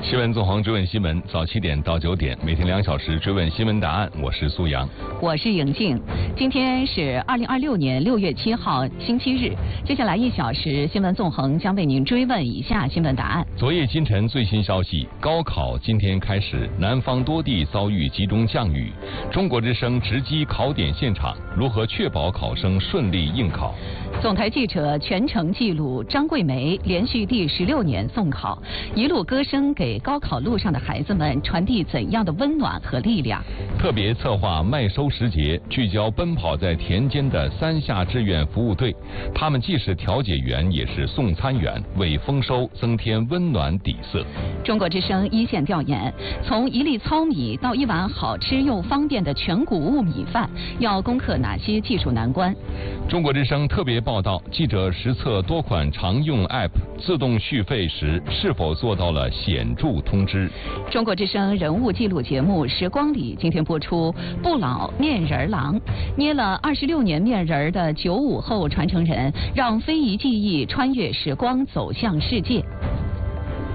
新闻纵横追问新闻，早7点到9点，每天2小时追问新闻答案。我是苏阳， 我是颖静。今天是2026年6月7号，星期日。接下来1小时，新闻纵横将为您追问以下新闻答案。 昨夜今晨最新消息，高考今天开始，南方多地遭遇集中降雨。中国之声直击考点现场，如何确保考生顺利应考？ 总台记者全程记录张桂梅连续第16年送考，一路歌声给高考路上的孩子们传递怎样的温暖和力量？ 特别策划麦收时节，聚焦奔跑在田间的3下志愿服务队，他们既是调解员，也是送餐员，为丰收增添温暖底色。 中国之声一线调研，从1粒糙米到一碗好吃又方便的全谷物米饭，要攻克哪些技术难关？ 中国之声特别报道，记者实测多款常用 App 自动续费时是否做到了显著通知。 中国之声人物记录节目《时光里》今天播出，不老面人郎，捏了26年面人的95后传承人，让非遗技艺穿越时光走向世界。